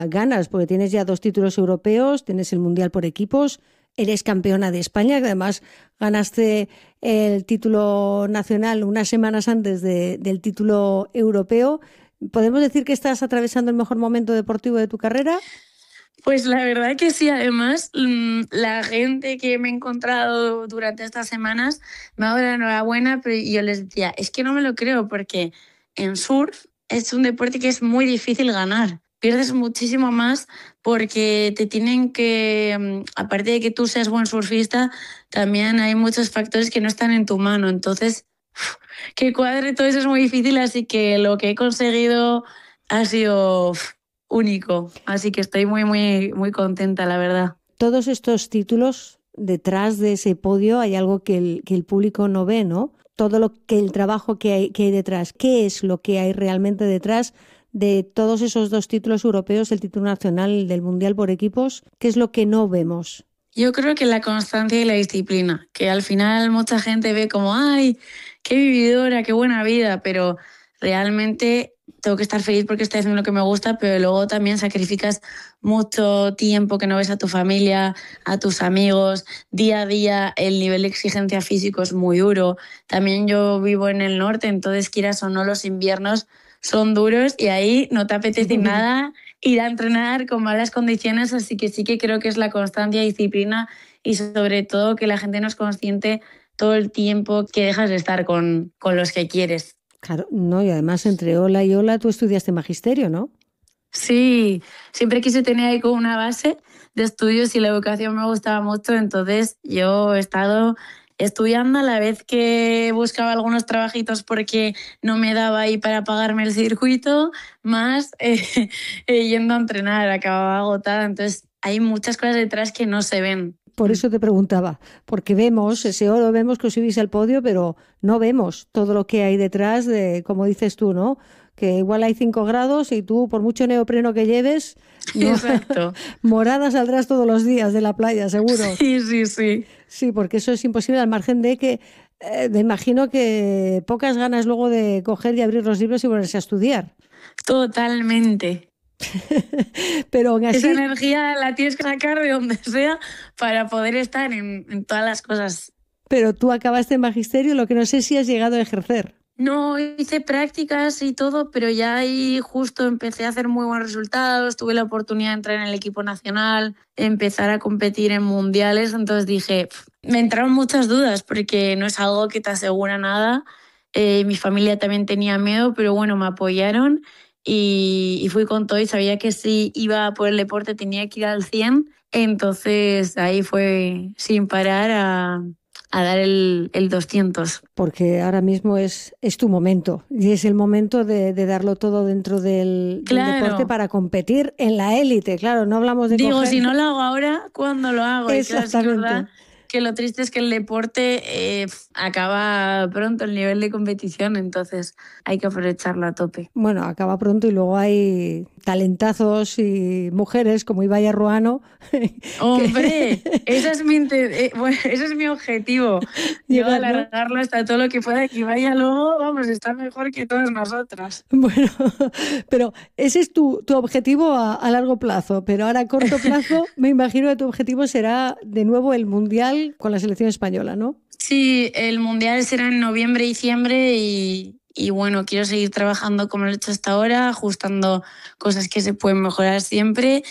ganas, porque tienes ya 2 títulos europeos, tienes el Mundial por equipos, eres campeona de España, que además ganaste el título nacional unas semanas antes del título europeo. ¿Podemos decir que estás atravesando el mejor momento deportivo de tu carrera? Pues la verdad que sí, además la gente que me he encontrado durante estas semanas me ha dado la enhorabuena, pero yo les decía, es que no me lo creo porque en surf es un deporte que es muy difícil ganar. Pierdes muchísimo más porque te tienen que, aparte de que tú seas buen surfista, también hay muchos factores que no están en tu mano. Entonces, que cuadre todo eso es muy difícil, así que lo que he conseguido ha sido único. Así que estoy muy, muy, muy contenta, la verdad. Todos estos títulos, detrás de ese podio hay algo que el público no ve, ¿no? Todo el trabajo que hay detrás. ¿Qué es lo que hay realmente detrás de todos esos 2 títulos europeos, el título nacional del Mundial por equipos? ¿Qué es lo que no vemos? Yo creo que la constancia y la disciplina, que al final mucha gente ve como, ay, qué vividora, qué buena vida, pero realmente tengo que estar feliz porque estoy haciendo lo que me gusta, pero luego también sacrificas mucho tiempo que no ves a tu familia, a tus amigos, día a día el nivel de exigencia físico es muy duro. También yo vivo en el norte, entonces quieras o no, los inviernos son duros y ahí no te apetece nada ir a entrenar con malas condiciones, así que sí que creo que es la constancia, disciplina y sobre todo que la gente no es consciente todo el tiempo que dejas de estar con los que quieres. Claro, no, y además entre ola y ola tú estudiaste magisterio, ¿no? Sí, siempre quise tener ahí como una base de estudios y la educación me gustaba mucho, entonces yo he estado estudiando a la vez que buscaba algunos trabajitos porque no me daba ahí para pagarme el circuito, más yendo a entrenar, acababa agotada, entonces hay muchas cosas detrás que no se ven. Por eso te preguntaba, porque vemos ese oro, vemos que os subís al podio, pero no vemos todo lo que hay detrás de, como dices tú, ¿no? Que igual hay 5 grados y tú, por mucho neopreno que lleves, no, Exacto. morada saldrás todos los días de la playa, seguro. Sí, sí, sí. Sí, porque eso es imposible, al margen de que me imagino que pocas ganas luego de coger y abrir los libros y ponerse a estudiar. Totalmente. Pero aún Esa así, energía la tienes que sacar de donde sea para poder estar en todas las cosas. pero tú acabaste en magisterio, lo que no sé si has llegado a ejercer. No hice prácticas y todo, pero ya ahí justo empecé a hacer muy buenos resultados, tuve la oportunidad de entrar en el equipo nacional, empezar a competir en mundiales, entonces dije, me entraron muchas dudas porque no es algo que te asegura nada. Mi familia también tenía miedo, pero bueno, me apoyaron y fui con todo y sabía que si iba por el deporte tenía que ir al 100, entonces ahí fue sin parar a dar el 200. Porque ahora mismo es tu momento y es el momento de darlo todo dentro del deporte Claro. para competir en la élite. Claro, no hablamos de Digo, coger. si no lo hago ahora, ¿cuándo lo hago? Y claro, sí que es verdad Exactamente. que lo triste es que el deporte acaba pronto el nivel de competición, entonces hay que aprovecharlo a tope. Bueno, acaba pronto y luego hay talentazos y mujeres como Ibai Ruano Hombre, que esa es bueno, ese es mi objetivo. Yo llegar, ¿no? alargarlo hasta todo lo que pueda que vaya luego, vamos, está mejor que todas nosotras. Bueno, pero ese es tu objetivo a largo plazo, pero ahora a corto plazo me imagino que tu objetivo será de nuevo el Mundial con la selección española, ¿no? Sí, el mundial será en noviembre, diciembre y bueno, quiero seguir trabajando como lo he hecho hasta ahora, ajustando cosas que se pueden mejorar siempre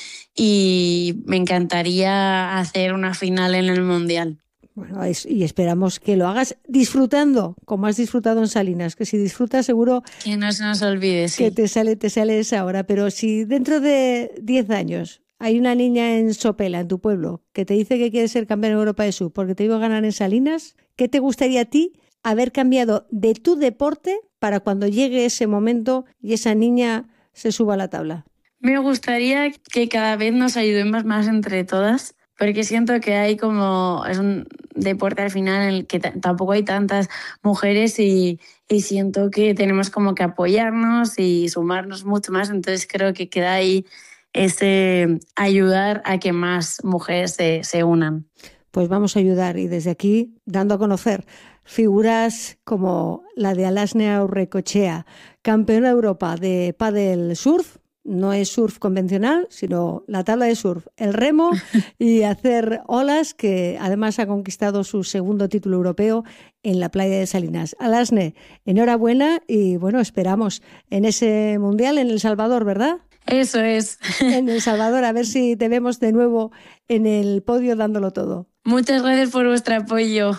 y me encantaría hacer una final en el mundial. Bueno, y esperamos que lo hagas disfrutando, como has disfrutado en Salinas, que si disfrutas seguro Que no se nos olvide, que sí. te sale esa hora, pero si dentro de 10 años hay una niña en Sopela, en tu pueblo, que te dice que quiere ser campeona de Europa de Sur porque te iba a ganar en Salinas, ¿qué te gustaría a ti haber cambiado de tu deporte para cuando llegue ese momento y esa niña se suba a la tabla? Me gustaría que cada vez nos ayudemos más entre todas, porque siento que hay como, es un deporte al final en el que tampoco hay tantas mujeres y siento que tenemos como que apoyarnos y sumarnos mucho más, entonces creo que queda ahí ese ayudar a que más mujeres se unan. Pues vamos a ayudar y desde aquí dando a conocer figuras como la de Alasnea Urrecochea, campeona de Europa de pádel surf, no es surf convencional, sino la tabla de surf, el remo y hacer olas, que además ha conquistado su segundo título europeo en la playa de Salinas. Alasne, enhorabuena y bueno, esperamos en ese mundial en El Salvador, ¿verdad? Eso es. En El Salvador, a ver si te vemos de nuevo en el podio dándolo todo. Muchas gracias por vuestro apoyo.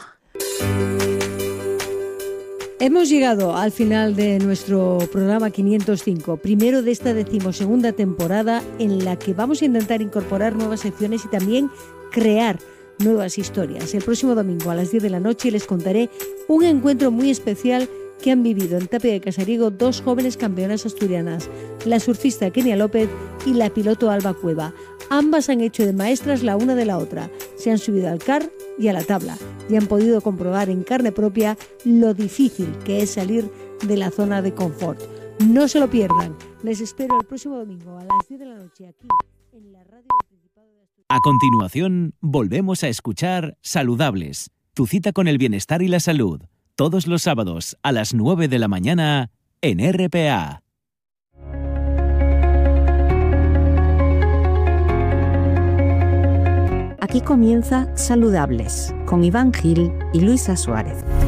Hemos llegado al final de nuestro programa 505, primero de esta 12ª temporada, en la que vamos a intentar incorporar nuevas secciones y también crear nuevas historias. El próximo domingo a las 10 de la noche les contaré un encuentro muy especial que han vivido en Tapia de Casariego dos jóvenes campeonas asturianas, la surfista Kenia López y la piloto Alba Cueva. Ambas han hecho de maestras la una de la otra, se han subido al car y a la tabla y han podido comprobar en carne propia lo difícil que es salir de la zona de confort. No se lo pierdan, les espero el próximo domingo a las 10 de la noche aquí en la radio del Principado de Asturias. A continuación, volvemos a escuchar Saludables, tu cita con el bienestar y la salud, todos los sábados a las 9 de la mañana en RPA. Aquí comienza Saludables con Iván Gil y Luisa Suárez.